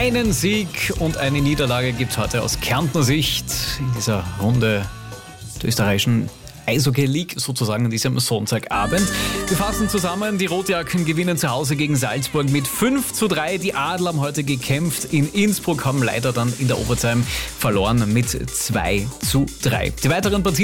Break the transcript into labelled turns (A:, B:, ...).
A: Einen Sieg und eine Niederlage gibt es heute aus Kärntner Sicht in dieser Runde der österreichischen Eishockey League sozusagen an diesem Sonntagabend. Wir fassen zusammen, die Rotjacken gewinnen zu Hause gegen Salzburg mit 5:3. Die Adler haben heute gekämpft in Innsbruck, haben leider dann in der Overtime verloren mit 2:3. Die weiteren Partien